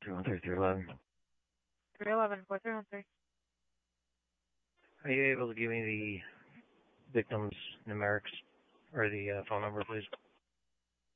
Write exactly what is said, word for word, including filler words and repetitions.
three one three, three eleven. three eleven, four three one three. Are you able to give me the victim's numerics or the uh, phone number, please?